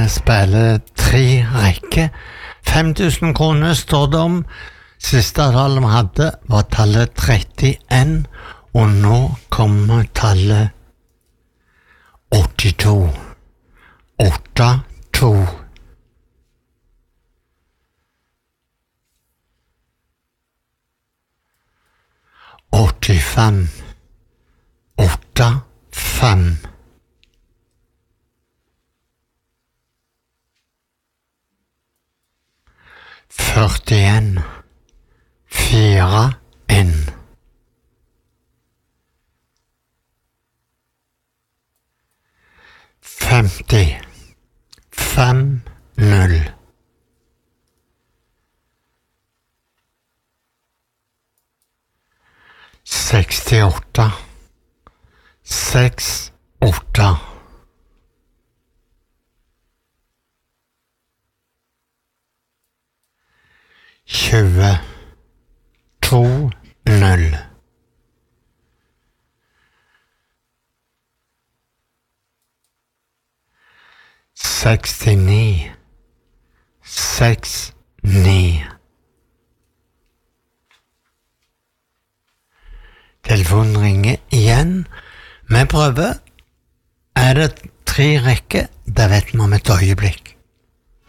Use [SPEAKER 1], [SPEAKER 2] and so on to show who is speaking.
[SPEAKER 1] spiller 3 rekker. 5000 kroner står det om. Siste tallet vi hadde var tallet 31, og nå kommer tallet 82. 82. Åttifem. 85. 41. 41. 50. 50. 68. 68. 20. 20. 69. 69. Telefonen ringer igjen. Vi prøver. Er det 3 rekker? Det vet vi om et øyeblikk.